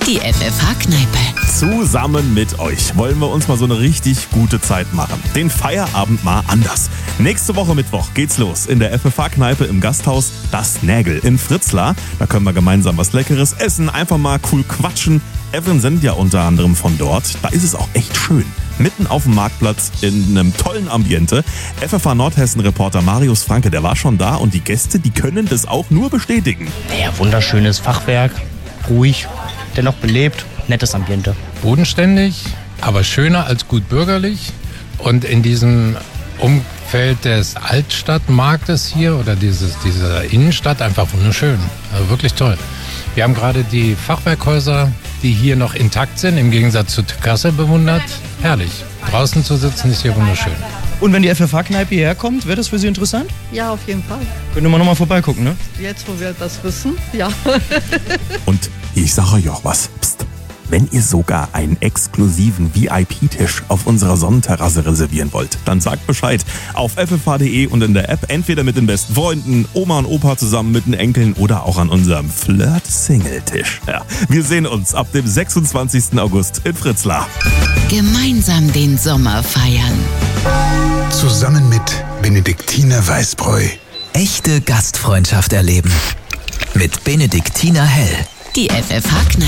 Die FFH-Kneipe. Zusammen mit euch wollen wir uns mal so eine richtig gute Zeit machen. Den Feierabend mal anders. Nächste Woche Mittwoch geht's los in der FFH-Kneipe im Gasthaus Das Nägel in Fritzlar. Da können wir gemeinsam was Leckeres essen, einfach mal cool quatschen. Evan sendet ja unter anderem von dort. Da ist es auch echt schön. Mitten auf dem Marktplatz in einem tollen Ambiente. FFH Nordhessen-Reporter Marius Franke, der war schon da und die Gäste, die können das auch nur bestätigen. Ja, wunderschönes Fachwerk, ruhig, dennoch belebt, nettes Ambiente. Bodenständig, aber schöner als gut bürgerlich. Und in diesem Umfeld des Altstadtmarktes hier oder dieser Innenstadt einfach wunderschön. Also wirklich toll. Wir haben gerade die Fachwerkhäuser, die hier noch intakt sind, im Gegensatz zu Kassel bewundert. Herrlich. Draußen zu sitzen ist hier wunderschön. Und wenn die FFH-Kneipe hierher kommt, wäre das für Sie interessant? Ja, auf jeden Fall. Können wir nochmal vorbeigucken, ne? Jetzt, wo wir das wissen, ja. Und ich sage euch auch was. Psst. Wenn ihr sogar einen exklusiven VIP-Tisch auf unserer Sonnenterrasse reservieren wollt, dann sagt Bescheid auf ffh.de und in der App, entweder mit den besten Freunden, Oma und Opa zusammen mit den Enkeln oder auch an unserem Flirt-Single-Tisch. Ja, wir sehen uns ab dem 26. August in Fritzlar. Gemeinsam den Sommer feiern. Zusammen mit Benediktiner Weißbräu. Echte Gastfreundschaft erleben. Mit Benediktiner Hell. Die FFH-Kneipe.